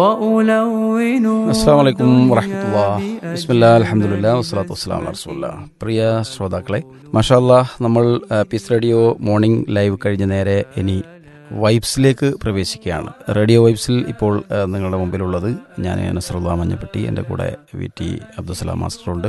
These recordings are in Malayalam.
അസ്സലാമു അലൈക്കും വറഹ്മത്തുള്ളാഹി. ബിസ്മില്ലാഹി അൽഹംദുലില്ലാഹി വസ്സലാത്തു വസ്സലാമു അലാ റസൂലില്ലാഹ്. പ്രിയ ശ്രോതാക്കളെ, മാഷാ അല്ലാഹ്, നമ്മൾ പീസ് റേഡിയോ മോർണിംഗ് ലൈവ് കഴിഞ്ഞ നേരെ ഇനി വൈബ്സിലേക്ക് പ്രവേശിക്കുകയാണ്. റേഡിയോ വൈബ്സിൽ ഇപ്പോൾ നിങ്ങളുടെ മുമ്പിലുള്ളത് ഞാൻ നസ്റുല്ലാ മഞ്ഞപ്പെട്ടി, എൻ്റെ കൂടെ VT അബ്ദുസലാം മാസ്റ്ററുണ്ട്.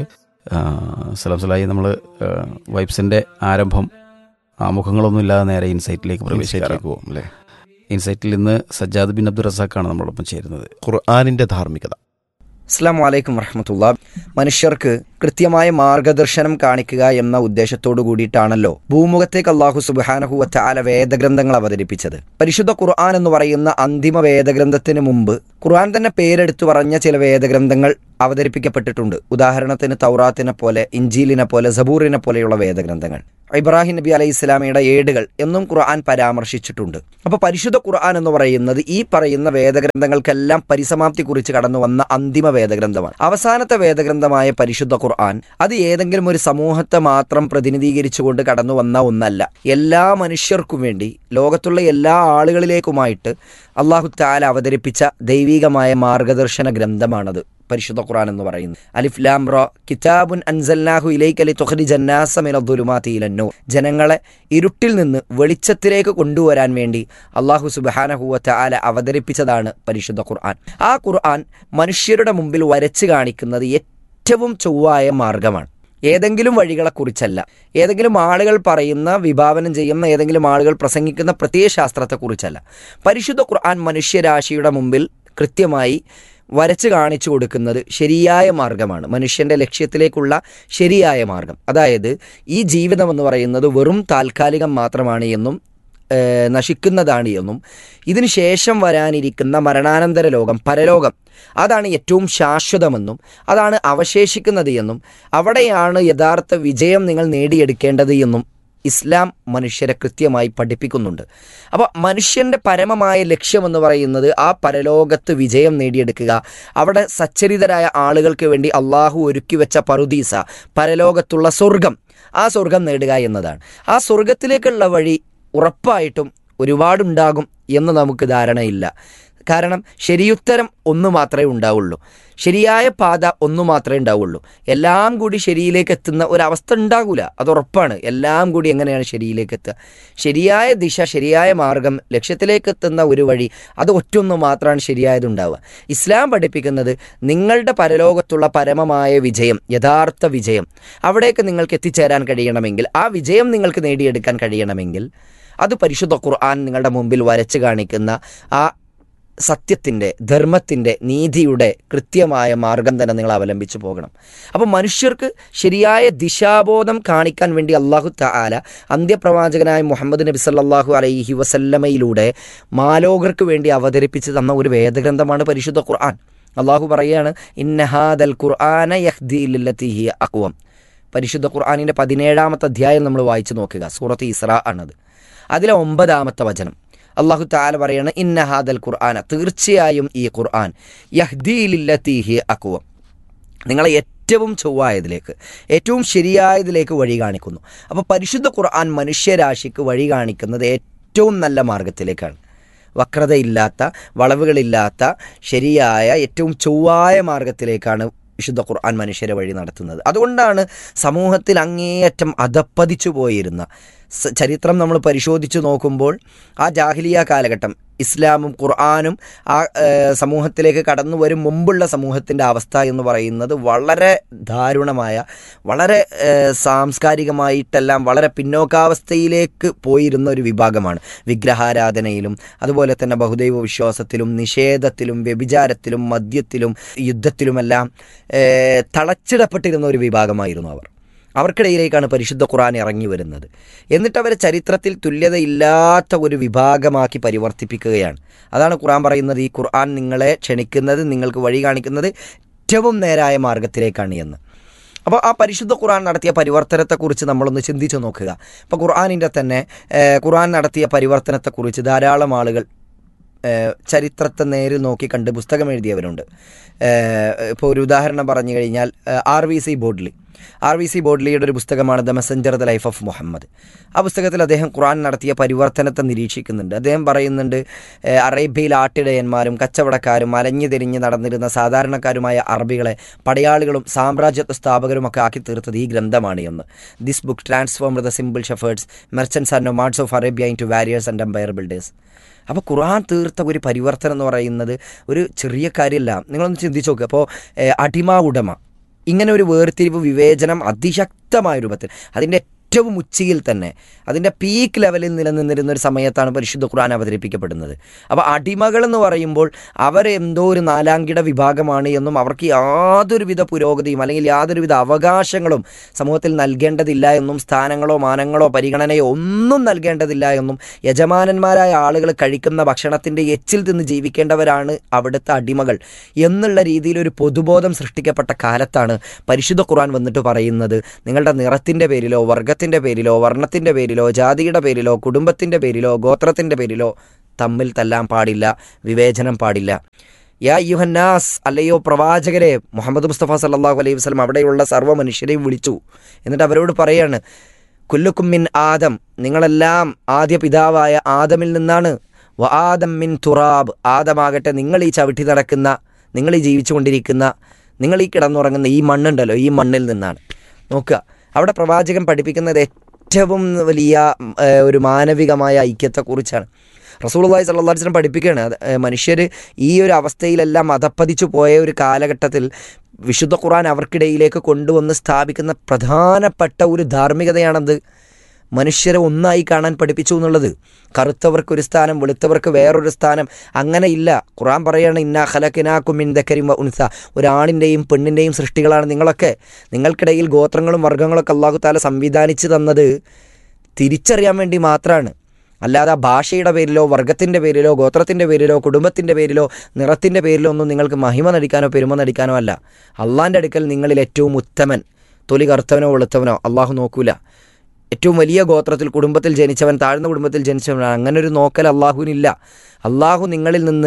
സലാം സലായി. നമ്മൾ വൈബ്സിൻ്റെ ആരംഭം ആമുഖങ്ങളൊന്നും ഇല്ലാതെ നേരെ ഇൻസൈറ്റിലേക്ക് പ്രവേശിക്കാറാണ് അല്ലേ? ഇൻസൈറ്റിൽ ഇന്ന് സജ്ജാദ് ബിൻ അബ്ദുൾ റസാഖാണ് നമ്മളോടൊപ്പം ചേരുന്നത്. ഖുർആനിന്റെ ധാർമ്മികത. അസ്സലാമു അലൈക്കും വറഹ്മത്തുള്ളാഹി. മനുഷ്യർക്ക് കൃത്യമായ മാർഗദർശനം കാണിക്കുക എന്ന ഉദ്ദേശത്തോടു കൂടിയിട്ടാണല്ലോ ഭൂമുഖത്തേക്ക് അല്ലാഹു സുബ്ഹാനഹു വ തആല വേദഗ്രന്ഥങ്ങൾ അവതരിപ്പിച്ചത്. പരിശുദ്ധ ഖുർആൻ എന്ന് പറയുന്ന അന്തിമ വേദഗ്രന്ഥത്തിന് മുമ്പ് ഖുർആൻ തന്നെ പേരെടുത്തു പറഞ്ഞ ചില വേദഗ്രന്ഥങ്ങൾ അവതരിപ്പിക്കപ്പെട്ടിട്ടുണ്ട്. ഉദാഹരണത്തിന് തൗറാത്തിനെ പോലെ, ഇഞ്ചീലിനെ പോലെ, സബൂറിനെ പോലെയുള്ള വേദഗ്രന്ഥങ്ങൾ. ഇബ്രാഹിം നബി അലൈഹി ഇസ്ലാമയുടെ ഏടുകൾ എന്നും ഖുർആൻ പരാമർശിച്ചിട്ടുണ്ട്. അപ്പോൾ പരിശുദ്ധ ഖുർആൻ എന്ന് പറയുന്നത് ഈ പറയുന്ന വേദഗ്രന്ഥങ്ങൾക്കെല്ലാം പരിസമാപ്തി കുറിച്ച് കടന്നു വന്ന അന്തിമ വേദഗ്രന്ഥമാണ്. അവസാനത്തെ വേദഗ്രന്ഥമായ പരിശുദ്ധ ഖുർആൻ അത് ഏതെങ്കിലും ഒരു സമൂഹത്തെ മാത്രം പ്രതിനിധീകരിച്ചുകൊണ്ട് കടന്നു വന്ന ഒന്നല്ല. എല്ലാ മനുഷ്യർക്കും വേണ്ടി, ലോകത്തുള്ള എല്ലാ ആളുകളിലേക്കുമായിട്ട് അല്ലാഹു തആല അവതരിപ്പിച്ച ദൈവികമായ മാർഗദർശന ഗ്രന്ഥമാണത് പരിശുദ്ധ ഖുർആൻ എന്ന് പറയുന്നത്. അലിഫ് ലാം റ കിതാബുൻ അൻസൽനാഹു ഇലൈക ലിതുഖ്രിജന്നാസ മിനദ്ദുലുമാതി ഇലന്നൂർ. ജനങ്ങളെ ഇരുട്ടിൽ നിന്ന് വെളിച്ചത്തിലേക്ക് കൊണ്ടുവരാൻ വേണ്ടി അല്ലാഹു സുബ്ഹാനഹു വ തആല അവതരിപ്പിച്ചതാണ് പരിശുദ്ധ ഖുർആൻ. ആ ഖുർആൻ മനുഷ്യരുടെ മുമ്പിൽ വരച്ചു കാണിക്കുന്നത് ഏറ്റവും ചൊവ്വായ മാർഗമാണ്. ഏതെങ്കിലും വഴികളെക്കുറിച്ചല്ല, ഏതെങ്കിലും ആളുകൾ പറയുന്ന, വിഭാവനം ചെയ്യുന്ന, ഏതെങ്കിലും ആളുകൾ പ്രസംഗിക്കുന്ന പ്രത്യയശാസ്ത്രത്തെക്കുറിച്ചല്ല. പരിശുദ്ധ ഖുർആൻ മനുഷ്യരാശിയുടെ മുമ്പിൽ കൃത്യമായി വരച്ച് കാണിച്ചു കൊടുക്കുന്നത് ശരിയായ മാർഗമാണ്, മനുഷ്യൻ്റെ ലക്ഷ്യത്തിലേക്കുള്ള ശരിയായ മാർഗം. അതായത് ഈ ജീവിതം എന്ന് പറയുന്നത് വെറും താൽക്കാലികം മാത്രമാണ് എന്നും നശിക്കുന്നതാണ് എന്നും ഇതിനു ശേഷം വരാനിരിക്കുന്ന മരണാനന്തര ലോകം, പരലോകം, അതാണ് ഏറ്റവും ശാശ്വതമെന്നും അതാണ് അവശേഷിക്കുന്നത് എന്നും അവിടെയാണ് യഥാർത്ഥ വിജയം നിങ്ങൾ നേടിയെടുക്കേണ്ടത് എന്നും ഇസ്ലാം മനുഷ്യരെ കൃത്യമായി പഠിപ്പിക്കുന്നുണ്ട്. അപ്പോൾ മനുഷ്യൻ്റെ പരമമായ ലക്ഷ്യമെന്ന് പറയുന്നത് ആ പരലോകത്ത് വിജയം നേടിയെടുക്കുക, അവിടെ സച്ചരിതരായ ആളുകൾക്ക് വേണ്ടി അള്ളാഹു ഒരുക്കി വെച്ച പറുദീസ, പരലോകത്തുള്ള സ്വർഗം, ആ സ്വർഗം നേടുക എന്നതാണ്. ആ സ്വർഗത്തിലേക്കുള്ള വഴി ഉറപ്പായിട്ടും ഒരുപാടുണ്ടാകും എന്ന് നമുക്ക് ധാരണയില്ല. കാരണം ശരിയുത്തരം ഒന്ന് മാത്രമേ ഉണ്ടാവുള്ളൂ, ശരിയായ പാത ഒന്നു മാത്രമേ ഉണ്ടാവുള്ളൂ. എല്ലാം കൂടി ശരിയിലേക്ക് എത്തുന്ന ഒരവസ്ഥ ഉണ്ടാകില്ല, അത് ഉറപ്പാണ്. എല്ലാം കൂടി എങ്ങനെയാണ് ശരിയിലേക്ക് എത്തുക? ശരിയായ ദിശ, ശരിയായ മാർഗം, ലക്ഷ്യത്തിലേക്ക് എത്തുന്ന ഒരു വഴി, അത് ഒറ്റൊന്നു മാത്രമാണ് ശരിയായതുണ്ടാവുക. ഇസ്ലാം പഠിപ്പിക്കുന്നത് നിങ്ങളുടെ പരലോകത്തുള്ള പരമമായ വിജയം, യഥാർത്ഥ വിജയം, അവിടേക്ക് നിങ്ങൾക്ക് എത്തിച്ചേരാൻ കഴിയണമെങ്കിൽ, ആ വിജയം നിങ്ങൾക്ക് നേടിയെടുക്കാൻ കഴിയണമെങ്കിൽ അത് പരിശുദ്ധ ഖുർആൻ നിങ്ങളുടെ മുമ്പിൽ വരച്ച് കാണിക്കുന്ന ആ സത്യത്തിൻ്റെ, ധർമ്മത്തിൻ്റെ, നീതിയുടെ കൃത്യമായ മാർഗം തന്നെ നിങ്ങൾ അവലംബിച്ചു പോകണം. അപ്പോൾ മനുഷ്യർക്ക് ശരിയായ ദിശാബോധം കാണിക്കാൻ വേണ്ടി അല്ലാഹു തആല അന്ത്യപ്രവാചകനായ മുഹമ്മദ് നബി സല്ലല്ലാഹു അലൈഹി വസല്ലമയിലൂടെ മാലോകർക്ക് വേണ്ടി അവതരിപ്പിച്ച് തന്ന ഒരു വേദഗ്രന്ഥമാണ് പരിശുദ്ധ ഖുർആൻ. അല്ലാഹു പറയുകയാണ്, ഇന്ന ഹാദൽ ഖുർആന യഹ്ദി ലില്ലതി ഹിയ അഖ്വം. പരിശുദ്ധ ഖുർആനിൻ്റെ 17-ാമത്തെ അധ്യായം നമ്മൾ വായിച്ചു നോക്കുക, സൂറത്ത് ഇസ്രാ ആണത്. അതിലെ 9-ാമത്തെ വചനം അല്ലാഹു തആല പറയാണ്, ഇന്ന ഹാദൽ ഖുർആന, തീർച്ചയായും ഈ ഖുർആൻ, യഹ്ദീ ലില്ലതീ ഹിയ അഖ്വം, നിങ്ങളെ ഏറ്റവും ചൊവ്വായതിലേക്ക്, ഏറ്റവും ശരിയായതിലേക്ക് വഴി കാണിക്കുന്നു. അപ്പോൾ പരിശുദ്ധ ഖുർആൻ മനുഷ്യരാശിക്ക് വഴി കാണിക്കുന്നത് ഏറ്റവും നല്ല മാർഗത്തിലേക്കാണ്. വക്രതയില്ലാത്ത, വളവുകളില്ലാത്ത, ശരിയായ, ഏറ്റവും ചൊവ്വായ മാർഗത്തിലേക്കാണ് വിശുദ്ധ ഖുർആൻ മനുഷ്യരെ വഴി നടത്തുന്നത്. അതുകൊണ്ടാണ് സമൂഹത്തിൽ അങ്ങേയറ്റം അധപ്പതിച്ചു പോയിരുന്ന ചരിത്രം നമ്മൾ പരിശോധിച്ച് നോക്കുമ്പോൾ ആ ജാഹിലിയ കാലഘട്ടം, ഇസ്ലാമും ഖുർആനും ആ സമൂഹത്തിലേക്ക് കടന്നു വരും മുമ്പുള്ള സമൂഹത്തിൻ്റെ അവസ്ഥ എന്ന് പറയുന്നത് വളരെ ദാരുണമായ, വളരെ സാംസ്കാരികമായിട്ടെല്ലാം വളരെ പിന്നോക്കാവസ്ഥയിലേക്ക് പോയിരുന്ന ഒരു വിഭാഗമാണ്. വിഗ്രഹാരാധനയിലും അതുപോലെ തന്നെ ബഹുദൈവ വിശ്വാസത്തിലും നിഷേധത്തിലും വ്യഭിചാരത്തിലും മദ്യത്തിലും യുദ്ധത്തിലുമെല്ലാം തളച്ചിടപ്പെട്ടിരുന്ന ഒരു വിഭാഗമായിരുന്നു അവർ. അവർക്കിടയിലേക്കാണ് പരിശുദ്ധ ഖുർആൻ ഇറങ്ങി വരുന്നത്. എന്നിട്ട് അവരെ ചരിത്രത്തിൽ തുല്യതയില്ലാത്ത ഒരു വിഭാഗമാക്കി പരിവർത്തിപ്പിക്കുകയാണ്. അതാണ് ഖുർആൻ പറയുന്നത്, ഈ ഖുർആൻ നിങ്ങളെ ക്ഷണിക്കുന്നത്, നിങ്ങൾക്ക് വഴി കാണിക്കുന്നത് ഏറ്റവും നേരായ മാർഗത്തിലേക്കാണ് എന്ന്. അപ്പോൾ ആ പരിശുദ്ധ ഖുർആൻ നടത്തിയ പരിവർത്തനത്തെക്കുറിച്ച് നമ്മളൊന്ന് ചിന്തിച്ചു നോക്കുക. അപ്പോൾ ഖുർആനിൻ്റെ തന്നെ ഖുർആൻ നടത്തിയ പരിവർത്തനത്തെക്കുറിച്ച് ധാരാളം ആളുകൾ ചരിത്രത്തെ നേരിൽ നോക്കി കണ്ട് പുസ്തകം എഴുതിയവരുണ്ട്. ഇപ്പോൾ ഒരു ഉദാഹരണം പറഞ്ഞു കഴിഞ്ഞാൽ RVC ബോഡ്ലിയുടെ ഒരു പുസ്തകമാണ് the messenger the life of Muhammad. ആ പുസ്തകത്തിൽ അദ്ദേഹം ഖുർആൻ നടത്തിയ പരിവർത്തനത്തെ നിരീക്ഷിക്കുന്നുണ്ട്. അദ്ദേഹം പറയുന്നുണ്ട്, അറേബ്യയിൽ ആട്ടിടയന്മാരും കച്ചവടക്കാരും അലഞ്ഞു തിരിഞ്ഞ് നടന്നിരുന്ന സാധാരണക്കാരുമായ അറബികളെ പടയാളികളും സാമ്രാജ്യത്വ സ്ഥാപകരുമൊക്കെ ആക്കി തീർത്തത് ഈ ഗ്രന്ഥമാണ് എന്ന്. This book transformed the simple ഷെഫേർഡ്സ് merchants and nomads of Arabia in to warriors and Empire builders. അപ്പോൾ ഖുർആൻ തീർത്ത ഒരു പരിവർത്തനം എന്ന് പറയുന്നത് ഒരു ചെറിയ കാര്യമല്ല. നിങ്ങളൊന്ന് ചിന്തിച്ച് നോക്കുക. അപ്പോൾ അടിമ ഉടമ ഇങ്ങനെ ഒരു വേർതിരിവ് വിവേചനം അതിശക്തമായ രൂപത്തിൽ അതിൻ്റെ ഏറ്റവും ഉച്ചിയിൽ തന്നെ അതിൻ്റെ പീക്ക് ലെവലിൽ നിലനിന്നിരുന്ന ഒരു സമയത്താണ് പരിശുദ്ധ ഖുർആൻ അവതരിപ്പിക്കപ്പെടുന്നത്. അപ്പോൾ അടിമകൾ എന്ന് പറയുമ്പോൾ അവരെന്തോ ഒരു നാലാംകിട വിഭാഗമാണ് എന്നും അവർക്ക് യാതൊരുവിധ പുരോഗതിയും അല്ലെങ്കിൽ യാതൊരുവിധ അവകാശങ്ങളും സമൂഹത്തിൽ നൽകേണ്ടതില്ല എന്നും സ്ഥാനങ്ങളോ മാനങ്ങളോ പരിഗണനയോ ഒന്നും നൽകേണ്ടതില്ല എന്നും യജമാനന്മാരായ ആളുകൾ കഴിക്കുന്ന ഭക്ഷണത്തിൻ്റെ എച്ചിൽ തിന്ന് ജീവിക്കേണ്ടവരാണ് അവിടുത്തെ അടിമകൾ എന്നുള്ള രീതിയിൽ ഒരു പൊതുബോധം സൃഷ്ടിക്കപ്പെട്ട കാലത്താണ് പരിശുദ്ധ ഖുർആൻ വന്നിട്ട് പറയുന്നത്, നിങ്ങളുടെ നിറത്തിൻ്റെ പേരിലോ വർഗത്തിൻ്റെ പേരിലോ വർണ്ണത്തിൻ്റെ പേരിലോ ജാതിയുടെ പേരിലോ കുടുംബത്തിൻ്റെ പേരിലോ ഗോത്രത്തിൻ്റെ പേരിലോ തമ്മിൽ തല്ലാൻ പാടില്ല, വിവേചനം പാടില്ല. യാ യുഹന്നാസ്, അല്ലയോ പ്രവാചകരെ, മുഹമ്മദ് മുസ്തഫ സല്ലല്ലാഹു അലൈഹി വസല്ലം അവിടെയുള്ള സർവ്വ മനുഷ്യരെയും വിളിച്ചു. എന്നിട്ട് അവരോട് പറയാണ്, കുല്ലുക്കും മിൻ ആദം, നിങ്ങളെല്ലാം ആദ്യ പിതാവായ ആദമിൽ നിന്നാണ്. വ ആദം മിൻ തുറാബ്, ആദമാകട്ടെ നിങ്ങൾ ഈ ചവിട്ടി നടക്കുന്ന, നിങ്ങൾ ഈ ജീവിച്ചുകൊണ്ടിരിക്കുന്ന, നിങ്ങൾ ഈ കിടന്നുറങ്ങുന്ന ഈ മണ്ണുണ്ടല്ലോ, ഈ മണ്ണിൽ നിന്നാണ്. നോക്കുക, അവിടെ പ്രവാചകൻ പഠിപ്പിക്കുന്നത് ഏറ്റവും വലിയ ഒരു മാനവികമായ ഐക്യത്തെക്കുറിച്ചാണ്. റസൂലുള്ളാഹി സ്വല്ലല്ലാഹു അലൈഹി വസല്ലം പഠിപ്പിക്കുകയാണ്, മനുഷ്യർ ഈ ഒരു അവസ്ഥയിലെല്ലാം അധപ്പതിച്ചു പോയ ഒരു കാലഘട്ടത്തിൽ വിശുദ്ധ ഖുർആൻ അവർക്കിടയിലേക്ക് കൊണ്ടുവന്ന് സ്ഥാപിക്കുന്ന പ്രധാനപ്പെട്ട ഒരു ധാർമ്മികതയാണത്. മനുഷ്യരെ ഒന്നായി കാണാൻ പഠിപ്പിച്ചു എന്നുള്ളത്. കറുത്തവർക്കൊരു സ്ഥാനം, വെളുത്തവർക്ക് വേറൊരു സ്ഥാനം, അങ്ങനെയില്ല. ഖുർആൻ പറയാണ്, ഇന്നാ ഖലഖനാകും മിൻ ദക്കരിൻ വ ഉൻസ, ഒരാണിൻ്റെയും പെണ്ണിൻ്റെയും സൃഷ്ടികളാണ് നിങ്ങളൊക്കെ. നിങ്ങൾക്കിടയിൽ ഗോത്രങ്ങളും വർഗ്ഗങ്ങളൊക്കെ അല്ലാഹു തആല സംവിധാനിച്ച് തന്നത് തിരിച്ചറിയാൻ വേണ്ടി മാത്രമാണ്. അല്ലാതെ ഭാഷയുടെ പേരിലോ വർഗത്തിൻ്റെ പേരിലോ ഗോത്രത്തിൻ്റെ പേരിലോ കുടുംബത്തിൻ്റെ പേരിലോ നിറത്തിൻ്റെ പേരിലോ ഒന്നും നിങ്ങൾക്ക് മഹിമ നടിക്കാനോ പെരുമ നടിക്കാനോ അല്ല. അള്ളാൻ്റെ അടുക്കൽ നിങ്ങളിൽ ഏറ്റവും ഉത്തമൻ തൊലി കറുത്തവനോ വെളുത്തവനോ അള്ളാഹു നോക്കൂല. ഏറ്റവും വലിയ ഗോത്രത്തിൽ കുടുംബത്തിൽ ജനിച്ചവൻ താഴ്ന്ന കുടുംബത്തിൽ ജനിച്ചവനാണ്, അങ്ങനെ ഒരു നോക്കൽ അള്ളാഹുവിനില്ല. അള്ളാഹു നിങ്ങളിൽ നിന്ന്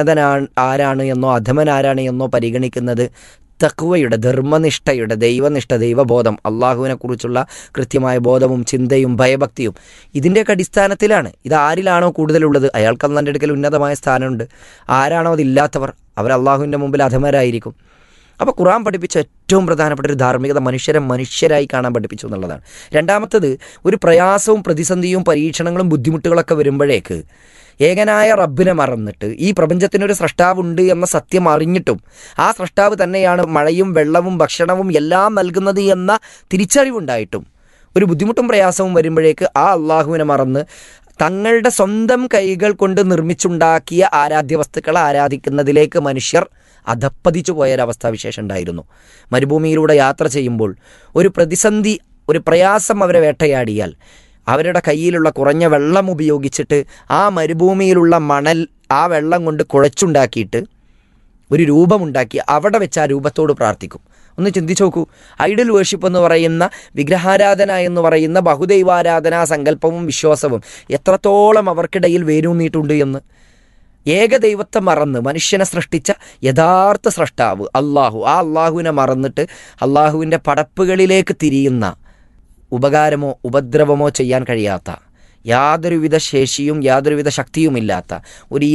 ആരാണ് എന്നോ അധമൻ ആരാണ് എന്നോ പരിഗണിക്കുന്നത് തഖ്വയുടെ, ധർമ്മനിഷ്ഠയുടെ, ദൈവനിഷ്ഠ, ദൈവബോധം, അള്ളാഹുവിനെക്കുറിച്ചുള്ള കൃത്യമായ ബോധവും ചിന്തയും ഭയഭക്തിയും ഇതിൻ്റെയൊക്കെ അടിസ്ഥാനത്തിലാണ്. ഇത് ആരിലാണോ കൂടുതലുള്ളത് അയാൾക്ക് അള്ളാൻ്റെ അടുക്കൽ ഉന്നതമായ സ്ഥാനമുണ്ട്. ആരാണോ അതില്ലാത്തവർ അവർ അള്ളാഹുവിൻ്റെ മുമ്പിൽ അധമരായിരിക്കും. അപ്പോൾ ഖുർആൻ പഠിപ്പിച്ച ഏറ്റവും പ്രധാനപ്പെട്ട ഒരു ധാർമ്മികത മനുഷ്യരെ മനുഷ്യരായി കാണാൻ പഠിപ്പിച്ചു എന്നുള്ളതാണ്. രണ്ടാമത്തത്, ഒരു പ്രയാസവും പ്രതിസന്ധിയും പരീക്ഷണങ്ങളും ബുദ്ധിമുട്ടുകളൊക്കെ വരുമ്പോഴേക്ക് ഏകനായ റബ്ബിനെ മറന്നിട്ട് ഈ പ്രപഞ്ചത്തിനൊരു സ്രഷ്ടാവുണ്ട് എന്ന സത്യം അറിഞ്ഞിട്ടും ആ സ്രഷ്ടാവ് തന്നെയാണ് മഴയും വെള്ളവും ഭക്ഷണവും എല്ലാം നൽകുന്നത് എന്ന തിരിച്ചറിവുണ്ടായിട്ടും ഒരു ബുദ്ധിമുട്ടും പ്രയാസവും വരുമ്പോഴേക്ക് ആ അള്ളാഹുവിനെ മറന്ന് തങ്ങളുടെ സ്വന്തം കൈകൾ കൊണ്ട് നിർമ്മിച്ചുണ്ടാക്കിയ ആരാധ്യ വസ്തുക്കളെ ആരാധിക്കുന്നതിലേക്ക് മനുഷ്യർ അധപ്പതിച്ചു പോയൊരവസ്ഥാവിശേഷം ഉണ്ടായിരുന്നു. മരുഭൂമിയിലൂടെ യാത്ര ചെയ്യുമ്പോൾ ഒരു പ്രതിസന്ധി, ഒരു പ്രയാസം അവരെ വേട്ടയാടിയാൽ അവരുടെ കയ്യിലുള്ള കുറഞ്ഞ വെള്ളം ഉപയോഗിച്ചിട്ട് ആ മരുഭൂമിയിലുള്ള മണൽ ആ വെള്ളം കൊണ്ട് കുഴച്ചുണ്ടാക്കിയിട്ട് ഒരു രൂപമുണ്ടാക്കി അവിടെ വെച്ച് ആ രൂപത്തോട് പ്രാർത്ഥിക്കും. ഒന്ന് ചിന്തിച്ചു നോക്കൂ. ഐഡൽ വേർഷിപ്പ് എന്ന് പറയുന്ന വിഗ്രഹാരാധന എന്ന് പറയുന്ന ബഹുദൈവാരാധനാ സങ്കല്പവും വിശ്വാസവും എത്രത്തോളം അവർക്കിടയിൽ വേരൂന്നിയിട്ടുണ്ട് എന്ന്. ഏകദൈവത്തെ മറന്ന് മനുഷ്യനെ സൃഷ്ടിച്ച യഥാർത്ഥ സ്രഷ്ടാവ് അള്ളാഹു, ആ അള്ളാഹുവിനെ മറന്നിട്ട് അള്ളാഹുവിൻ്റെ പടപ്പുകളിലേക്ക് തിരിയുന്ന, ഉപകാരമോ ഉപദ്രവമോ ചെയ്യാൻ കഴിയാത്ത, യാതൊരുവിധ ശേഷിയും യാതൊരുവിധ ശക്തിയുമില്ലാത്ത, ഒരു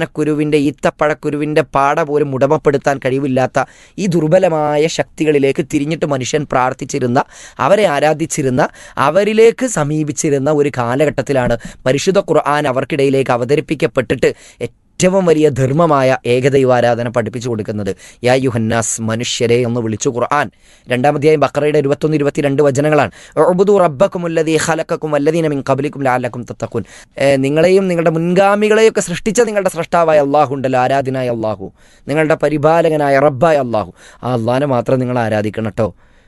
ഈത്തപ്പഴക്കുരുവിൻ്റെ പാട പോലും ഉടമപ്പെടുത്താൻ കഴിവില്ലാത്ത ഈ ദുർബലമായ ശക്തികളിലേക്ക് തിരിഞ്ഞിട്ട് മനുഷ്യൻ പ്രാർത്ഥിച്ചിരുന്ന, അവരെ ആരാധിച്ചിരുന്ന, അവരിലേക്ക് സമീപിച്ചിരുന്ന ഒരു കാലഘട്ടത്തിലാണ് പരിശുദ്ധ ഖുർആൻ അവർക്കിടയിലേക്ക് അവതരിപ്പിക്കപ്പെട്ടിട്ട് ഏറ്റവും വലിയ ധർമ്മമായ ഏകദൈവാരാധന പഠിപ്പിച്ചു കൊടുക്കുന്നത്. യാ യുഹന്നാസ്, മനുഷ്യരെ എന്ന് വിളിച്ചു ഖുർആൻ. രണ്ടാമധ്യായം ബഖറയുടെ 21-22 വചനങ്ങളാണ്. ഉഅ്ബുദു റബ്ബക്കുമുല്ലദീ ഖലഖക്കും വല്ലദീന മിൻ ഖബ്ലിക്കും ലഅല്ലക്കും തത്തഖൂൻ. നിങ്ങളെയും നിങ്ങളുടെ മുൻഗാമികളെയൊക്കെ സൃഷ്ടിച്ച നിങ്ങളുടെ സൃഷ്ടാവായ അള്ളാഹു ഉണ്ടല്ലോ, ആരാധനായ അള്ളാഹു, നിങ്ങളുടെ പരിപാലകനായ റബ്ബായ അള്ളാഹു, ആ അള്ളാഹിനെ മാത്രം നിങ്ങൾ ആരാധിക്കണം കേട്ടോ.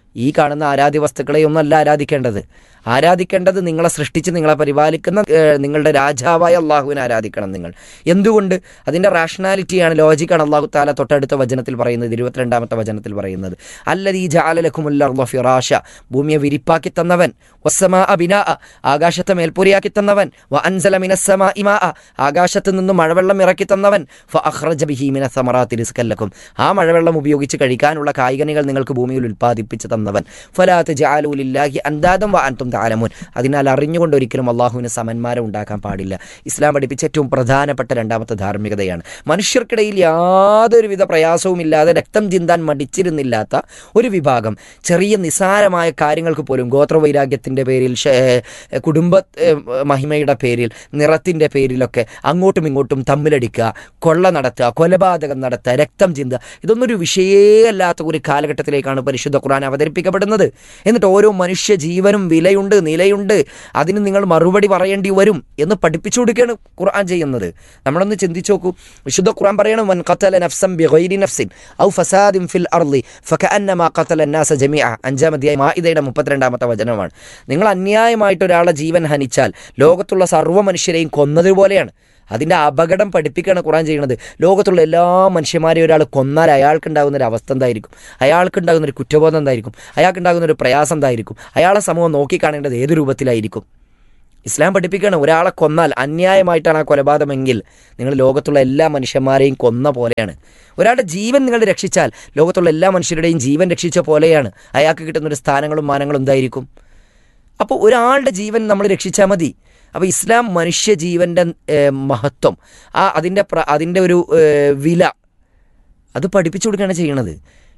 ഈ കാണുന്ന ആരാധ്യ വസ്തുക്കളെയൊന്നല്ല ആരാധിക്കേണ്ടത് നിങ്ങളെ സൃഷ്ടിച്ച് നിങ്ങളെ പരിപാലിക്കുന്ന നിങ്ങളുടെ രാജാവായ അള്ളാഹുവിനെ ആരാധിക്കണം നിങ്ങൾ. എന്തുകൊണ്ട്? അതിൻ്റെ റാഷണാലിറ്റിയാണ്, ലോജിക്കാണ് അള്ളാഹു താല തൊട്ടടുത്ത വചനത്തിൽ പറയുന്നത്, 22-ാമത്തെ വചനത്തിൽ പറയുന്നത്. അല്ലദീ ജഅല ലക്കുമുൽ അർള ഫിറാശ, ഭൂമിയെ വിരിപ്പാക്കി തന്നവൻ, വസ്സമാഅ ബിനാഅ, ആകാശത്തെ മേൽപ്പുരയാക്കി തന്നവൻ, വ അൻസല മിനസ്സമാഇ മാഅ, ആകാശത്ത് നിന്ന് മഴവെള്ളം ഇറക്കി തന്നവൻ, ഫഅഖ്റജ ബിഹി മിനസ് സമറാത്തി റിസ്കൻ ലക്കും, ആ മഴവെള്ളം ഉപയോഗിച്ച് കഴിക്കാനുള്ള കായ്കനികൾ നിങ്ങൾക്ക് ഭൂമിയിൽ ഉൽപ്പാദിപ്പിച്ച് തന്നവൻ. ഫലാ തജഅലൂ ലില്ലാഹി അൻദാദൻ വ അൻതും തഅലമൂൻ, അതിനാൽ അറിഞ്ഞുകൊണ്ട് ഒരിക്കലും അള്ളാഹുവിന് സമന്മാരെ ഉണ്ടാക്കാൻ പാടില്ല. ഇസ്ലാം പഠിപ്പിച്ച ഏറ്റവും പ്രധാനപ്പെട്ട 2ാമത്തെ ധാർമ്മികതയാണ്. മനുഷ്യർക്കിടയിൽ യാതൊരുവിധ പ്രയാസവുമില്ലാതെ രക്തം ചിന്താൻ മടിച്ചിരുന്നില്ലാത്ത ഒരു വിഭാഗം ചെറിയ നിസാരമായ കാര്യങ്ങൾക്ക് പോലും ഗോത്രവൈരാഗ്യത്തിൻ്റെ പേരിൽ, കുടുംബ മഹിമയുടെ പേരിൽ, നിറത്തിൻ്റെ പേരിലൊക്കെ അങ്ങോട്ടും ഇങ്ങോട്ടും തമ്മിലടിക്കുക, കൊള്ള നടത്തുക, കൊലപാതകം നടത്തുക, രക്തം ചിന്തുക, ഇതൊന്നൊരു വിഷയമല്ലാത്ത ഒരു കാലഘട്ടത്തിലേക്കാണ് പരിശുദ്ധ ഖുർആൻ അവതരിപ്പിക്കപ്പെടുന്നത്. എന്നിട്ട് ഓരോ മനുഷ്യ ജീവനും വിലയുണ്ട്, നിലയുണ്ട്, അതിന് നിങ്ങൾ മറുപടി പറയേണ്ടി വരും എന്ന് പഠിപ്പിച്ചു കൊടുക്കുകയാണ് ഖുർആൻ ചെയ്യുന്നത്. നമ്മളൊന്ന് ചിന്തിച്ചു നോക്കൂ. വിശുദ്ധ ഖുർആൻ പറയണം, മൻ ഖതല നഫ്സൻ ബിഗൈരി നഫ്സിൻ ഔ ഫസാദിൻ ഫിൽ അർളി ഫകഅന്നമാ ഖതല അന്നാസ ജമീഅ. 5-ാം അധ്യായം മാഇദയുടെ 32-ാമത്തെ വചനമാണ്. നിങ്ങൾ അന്യായമായിട്ട് ഒരാളെ ജീവൻ ഹനിച്ചാൽ ലോകത്തുള്ള സർവ്വ മനുഷ്യരെയും കൊന്നതുപോലെയാണ്. അതിൻ്റെ അപകടം പഠിപ്പിക്കുകയാണ് ഖുർആൻ ചെയ്യുന്നത്. ലോകത്തുള്ള എല്ലാ മനുഷ്യന്മാരെയും ഒരാൾ കൊന്നാൽ അയാൾക്കുണ്ടാകുന്നൊരു അവസ്ഥ എന്തായിരിക്കും? അയാൾക്കുണ്ടാകുന്നൊരു കുറ്റബോധം എന്തായിരിക്കും? അയാൾക്കുണ്ടാകുന്നൊരു പ്രയാസം എന്തായിരിക്കും? അയാളെ സമൂഹം നോക്കിക്കാണേണ്ടത് ഏത് രൂപത്തിലായിരിക്കും? ഇസ്ലാം പഠിപ്പിക്കുകയാണ്, ഒരാളെ കൊന്നാൽ അന്യായമായിട്ടാണ് ആ കൊലപാതകമെങ്കിൽ നിങ്ങൾ ലോകത്തുള്ള എല്ലാ മനുഷ്യന്മാരെയും കൊന്ന പോലെയാണ്. ഒരാളുടെ ജീവൻ നിങ്ങൾ രക്ഷിച്ചാൽ ലോകത്തുള്ള എല്ലാ മനുഷ്യരുടെയും ജീവൻ രക്ഷിച്ച പോലെയാണ്. അയാൾക്ക് കിട്ടുന്നൊരു സ്ഥാനങ്ങളും മാനങ്ങളും എന്തായിരിക്കും? അപ്പോൾ ഒരാളുടെ ജീവൻ നമ്മൾ രക്ഷിച്ചാൽ മതി. അപ്പോൾ ഇസ്ലാം മനുഷ്യ ജീവൻ്റെ മഹത്വം, അതിൻ്റെ ഒരു വില അത് പഠിപ്പിച്ചു കൊടുക്കുകയാണ് ചെയ്യണത്.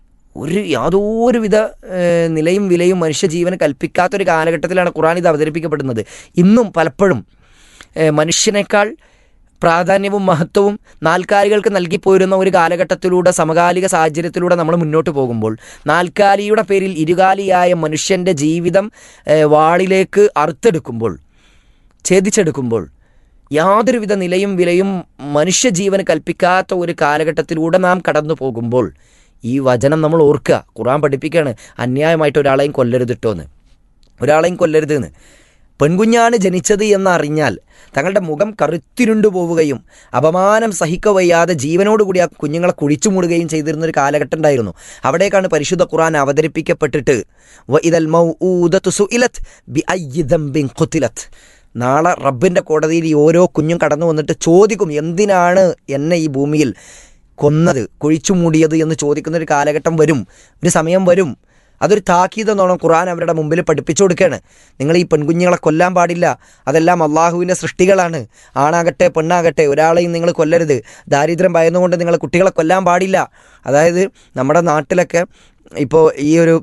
യാതൊരുവിധ നിലയും വിലയും മനുഷ്യജീവന് കൽപ്പിക്കാത്തൊരു കാലഘട്ടത്തിലാണ് ഖുർആൻ ഇത് അവതരിപ്പിക്കപ്പെടുന്നത്. ഇന്നും പലപ്പോഴും മനുഷ്യനേക്കാൾ പ്രാധാന്യവും മഹത്വവും നാൽക്കാലികൾക്ക് നൽകിപ്പോരുന്ന ഒരു കാലഘട്ടത്തിലൂടെ, സമകാലിക സാഹചര്യത്തിലൂടെ നമ്മൾ മുന്നോട്ട് പോകുമ്പോൾ, നാൽക്കാലിയുടെ പേരിൽ ഇരുകാലിയായ മനുഷ്യൻ്റെ ജീവിതം വാളിലേക്ക് അറുത്തെടുക്കുമ്പോൾ, ഛേദിച്ചെടുക്കുമ്പോൾ, യാതൊരുവിധ നിലയും വിലയും മനുഷ്യജീവന് കൽപ്പിക്കാത്ത ഒരു കാലഘട്ടത്തിലൂടെ നാം കടന്നു പോകുമ്പോൾ ഈ വചനം നമ്മൾ ഓർക്കുക. ഖുർആൻ പഠിപ്പിക്കുകയാണ്, അന്യായമായിട്ട് ഒരാളെയും കൊല്ലരുതിട്ടോന്ന്, ഒരാളെയും കൊല്ലരുതെന്ന്. പെൺകുഞ്ഞാണ് ജനിച്ചത് എന്നറിഞ്ഞാൽ തങ്ങളുടെ മുഖം കറുത്തിരുണ്ടു പോവുകയും അപമാനം സഹിക്കവയ്യാതെ ജീവനോടുകൂടി ആ കുഞ്ഞുങ്ങളെ കുഴിച്ചു മൂടുകയും ചെയ്തിരുന്നൊരു കാലഘട്ടം ഉണ്ടായിരുന്നു. അവിടേക്കാണ് പരിശുദ്ധ ഖുർആൻ അവതരിപ്പിക്കപ്പെട്ടിട്ട് വഇദൽ മൗഊദതു സുഇലത് ബിഅയ്യി ദംബിൻ ഖുതിലത്, നാളെ റബ്ബിൻ്റെ കോടതിയിൽ ഈ ഓരോ കുഞ്ഞും കടന്നു വന്നിട്ട് ചോദിക്കും, എന്തിനാണ് എന്നെ ഈ ഭൂമിയിൽ കൊന്നത്, കുഴിച്ചു മൂടിയത് എന്ന് ചോദിക്കുന്നൊരു കാലഘട്ടം വരും, ഒരു സമയം വരും. അതൊരു താക്കീതെന്നോണം ഖുർആൻ അവരുടെ മുമ്പിൽ പഠിപ്പിച്ചു കൊടുക്കുകയാണ്. നിങ്ങൾ ഈ പെൺകുഞ്ഞുങ്ങളെ കൊല്ലാൻ പാടില്ല, അതെല്ലാം അള്ളാഹുവിൻ്റെ സൃഷ്ടികളാണ്. ആണാകട്ടെ പെണ്ണാകട്ടെ ഒരാളെയും നിങ്ങൾ കൊല്ലരുത്. ദാരിദ്ര്യം ഭയന്നുകൊണ്ട് നിങ്ങൾ കുട്ടികളെ കൊല്ലാൻ പാടില്ല. അതായത് നമ്മുടെ നാട്ടിലൊക്കെ ഇപ്പോൾ ഈ ഒരു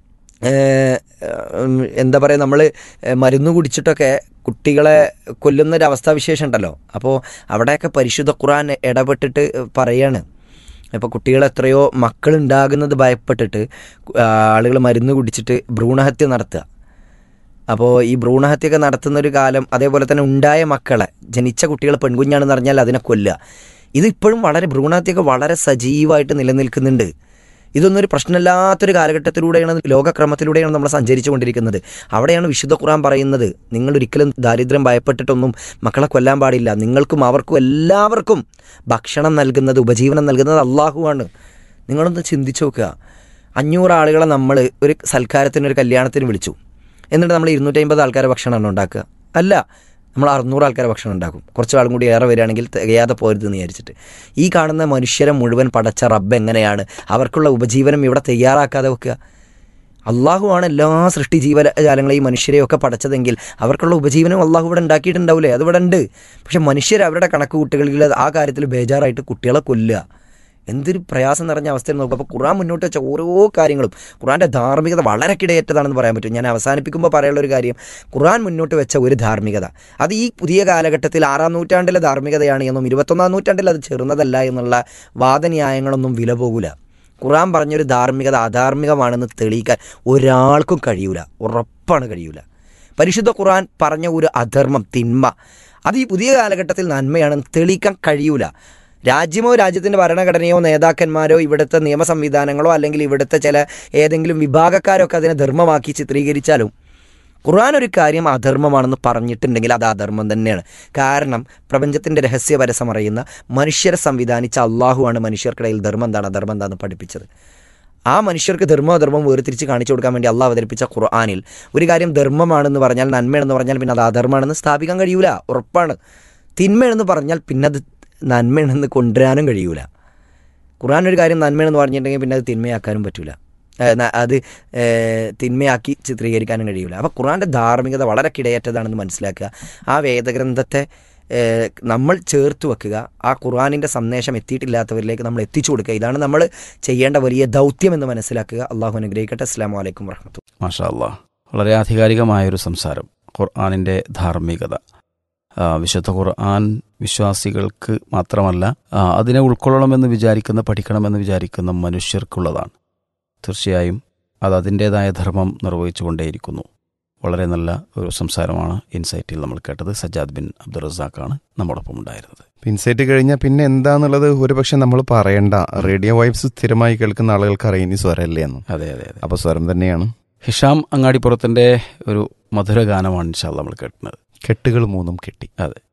എന്താ പറയുക, നമ്മൾ മരുന്ന് കുടിച്ചിട്ടൊക്കെ കുട്ടികളെ കൊല്ലുന്നൊരവസ്ഥാവിശേഷം ഉണ്ടല്ലോ. അപ്പോൾ അവിടെയൊക്കെ പരിശുദ്ധ ഖുർആൻ ഇടപെട്ടിട്ട് പറയാണ്, ഇപ്പോൾ കുട്ടികൾ എത്രയോ മക്കളുണ്ടാകുന്നത് ഭയപ്പെട്ടിട്ട് ആളുകൾ മരുന്ന് കുടിച്ചിട്ട് ഭ്രൂണഹത്യ നടത്തുക. അപ്പോൾ ഈ ഭ്രൂണഹത്യയൊക്കെ നടത്തുന്നൊരു കാലം, അതേപോലെ തന്നെ ഉണ്ടായ മക്കളെ, ജനിച്ച കുട്ടികൾ പെൺകുഞ്ഞാണെന്ന് അറിഞ്ഞാൽ അതിനെ കൊല്ലുക. ഇതിപ്പോഴും ഭ്രൂണഹത്യയൊക്കെ വളരെ സജീവമായിട്ട് നിലനിൽക്കുന്നുണ്ട്. ഇതൊന്നൊരു പ്രശ്നമില്ലാത്തൊരു കാലഘട്ടത്തിലൂടെയാണ്, ലോകക്രമത്തിലൂടെയാണ് നമ്മൾ സഞ്ചരിച്ചു കൊണ്ടിരിക്കുന്നത്. അവിടെയാണ് വിശുദ്ധ ഖുർആൻ പറയുന്നത്, നിങ്ങളൊരിക്കലും ദാരിദ്ര്യം ഭയപ്പെട്ടിട്ടൊന്നും മക്കളെ കൊല്ലാൻ പാടില്ല. നിങ്ങൾക്കും അവർക്കും എല്ലാവർക്കും ഭക്ഷണം നൽകുന്നത്, ഉപജീവനം നൽകുന്നത് അള്ളാഹുവാണ്. നിങ്ങളൊന്ന് ചിന്തിച്ചു നോക്കുക. 500 ആളുകളെ നമ്മൾ ഒരു സൽക്കാരത്തിന്, ഒരു കല്യാണത്തിന് വിളിച്ചു, എന്നിട്ട് നമ്മൾ 250 ആൾക്കാരെ ഭക്ഷണമാണ് ഉണ്ടാക്കുക? അല്ല, നമ്മൾ 600 ആൾക്കാരെ ഭക്ഷണം ഉണ്ടാക്കും. കുറച്ച് ആളും കൂടി ഏറെ വരികയാണെങ്കിൽ തികയാതെ പോരുതെന്ന് വിചാരിച്ചിട്ട്. ഈ കാണുന്ന മനുഷ്യരെ മുഴുവൻ പടച്ച റബ്ബ് എങ്ങനെയാണ് അവർക്കുള്ള ഉപജീവനം ഇവിടെ തയ്യാറാക്കാതെ വെക്കുക? അള്ളാഹുവാണ് എല്ലാ സൃഷ്ടി ജീവജാലങ്ങളെയും മനുഷ്യരെയൊക്കെ പടച്ചതെങ്കിൽ അവർക്കുള്ള ഉപജീവനം അള്ളാഹു ഇവിടെ ഉണ്ടാക്കിയിട്ടുണ്ടാവില്ലേ? അതിവിടെ ഉണ്ട്. പക്ഷെ മനുഷ്യർ അവരുടെ കണക്ക് കൂട്ടുകളിൽ ആ കാര്യത്തിൽ ബേജാറായിട്ട് കുട്ടികളെ കൊല്ലുക. എന്തൊരു പ്രയാസം നിറഞ്ഞ അവസ്ഥയിൽ നോക്കുക. അപ്പോൾ ഖുർആൻ മുന്നോട്ട് വെച്ച ഓരോ കാര്യങ്ങളും, ഖുർആൻ്റെ ധാർമ്മികത വളരെ കിടയേറ്റതാണെന്ന് പറയാൻ പറ്റും. ഞാൻ അവസാനിപ്പിക്കുമ്പോൾ പറയാനുള്ളൊരു കാര്യം, ഖുർആൻ മുന്നോട്ട് വെച്ച ഒരു ധാർമ്മികത അത് ഈ പുതിയ കാലഘട്ടത്തിൽ 6-ാം നൂറ്റാണ്ടിലെ ധാർമ്മികതയാണ് എന്നും 21-ാം നൂറ്റാണ്ടിൽ അത് ചെറുന്നതല്ല എന്നുള്ള വാദന്യായങ്ങളൊന്നും വില പോകില്ല. ഖുർആൻ പറഞ്ഞൊരു ധാർമ്മികത അധാർമികമാണെന്ന് തെളിയിക്കാൻ ഒരാൾക്കും കഴിയൂല, ഉറപ്പാണ് കഴിയൂല. പരിശുദ്ധ ഖുർആൻ പറഞ്ഞ ഒരു അധർമ്മം, തിന്മ, അത് ഈ പുതിയ കാലഘട്ടത്തിൽ നന്മയാണെന്ന് തെളിയിക്കാൻ കഴിയൂല. രാജ്യമോ രാജ്യത്തിൻ്റെ ഭരണഘടനയോ നേതാക്കന്മാരോ ഇവിടുത്തെ നിയമ സംവിധാനങ്ങളോ അല്ലെങ്കിൽ ഇവിടുത്തെ ചില ഏതെങ്കിലും വിഭാഗക്കാരോ ഒക്കെ അതിനെ ധർമ്മമാക്കി ചിത്രീകരിച്ചാലും ഖുർആൻ ഒരു കാര്യം അധർമ്മമാണെന്ന് പറഞ്ഞിട്ടുണ്ടെങ്കിൽ അത് അധർമ്മം തന്നെയാണ്. കാരണം പ്രപഞ്ചത്തിൻ്റെ രഹസ്യപരസം അറിയുന്ന മനുഷ്യരെ സംവിധാനിച്ച അള്ളാഹുവാണ് മനുഷ്യർക്കിടയിൽ ധർമ്മം എന്താണ് അധർമ്മം എന്താണെന്ന് പഠിപ്പിച്ചത്. ആ മനുഷ്യർക്ക് ധർമ്മം വേർതിരിച്ച് കാണിച്ചു കൊടുക്കാൻ വേണ്ടി അള്ളാഹ് അവതരിപ്പിച്ച ഖുർആനിൽ ഒരു കാര്യം ധർമ്മമാണെന്ന് പറഞ്ഞാൽ, നന്മയാണെന്ന് പറഞ്ഞാൽ പിന്നെ അത് അധർമ്മമാണെന്ന് സ്ഥാപിക്കാൻ കഴിയൂല, ഉറപ്പാണ്. തിന്മയാണെന്ന് പറഞ്ഞാൽ പിന്നെ അത് നന്മയാണെന്ന് കൊണ്ടുവരാനും കഴിയൂല. ഖുർആൻ ഒരു കാര്യം നന്മയാണെന്ന് പറഞ്ഞിട്ടുണ്ടെങ്കിൽ പിന്നെ അത് തിന്മയാക്കാനും പറ്റൂല, അത് തിന്മയാക്കി ചിത്രീകരിക്കാനും കഴിയൂല. അപ്പോൾ ഖുർആൻ്റെ ധാർമ്മികത വളരെ കിടയറ്റതാണെന്ന് മനസ്സിലാക്കുക. ആ വേദഗ്രന്ഥത്തെ നമ്മൾ ചേർത്ത് വെക്കുക. ആ ഖുർആനിൻ്റെ സന്ദേശം എത്തിയിട്ടില്ലാത്തവരിലേക്ക് നമ്മൾ എത്തിച്ചു കൊടുക്കുക. ഇതാണ് നമ്മൾ ചെയ്യേണ്ട വലിയ ദൗത്യം എന്ന് മനസ്സിലാക്കുക. അള്ളാഹു അനുഗ്രഹിക്കട്ടെ. അസ്സലാമു അലൈക്കും വറഹ്മത്തുള്ളാഹി. മാഷാ അല്ലാഹ്, വളരെ ആധികാരികമായൊരു സംസാരം. ഖുർആനിൻ്റെ ധാർമ്മികത, വിശുദ്ധ ഖുർആൻ വിശ്വാസികൾക്ക് മാത്രമല്ല, അതിനെ ഉൾക്കൊള്ളണമെന്ന് വിചാരിക്കുന്ന, പഠിക്കണമെന്ന് വിചാരിക്കുന്ന മനുഷ്യർക്കുള്ളതാണ്. തീർച്ചയായും അത് അതിൻ്റേതായ ധർമ്മം നിർവഹിച്ചുകൊണ്ടേയിരിക്കുന്നു. വളരെ നല്ല ഒരു സംസാരമാണ് ഇൻസൈറ്റിൽ നമ്മൾ കേട്ടത്. സജ്ജാദ് ബിൻ അബ്ദുൾ റസാഖാണ് നമ്മോടൊപ്പം ഉണ്ടായിരുന്നത്. ഇൻസൈറ്റ് കഴിഞ്ഞാൽ പിന്നെ എന്താന്നുള്ളത് ഒരുപക്ഷെ നമ്മൾ പറയണ്ട. റേഡിയോ വൈബ്സ് സ്ഥിരമായി കേൾക്കുന്ന ആളുകൾക്ക് അറിയുന്ന സ്വരല്ലേ എന്ന്. അതെ അതെ അതെ, അപ്പോൾ സ്വരം തന്നെയാണ്. ഹിഷാം അങ്ങാടിപ്പുറത്തിൻ്റെ ഒരു മധുര ഗാനമാണ് ഇൻഷാ അല്ലാഹ് നമ്മൾ കേൾക്കുന്നത്. കെട്ടുകൾ മൂന്നും കെട്ടി. അതെ.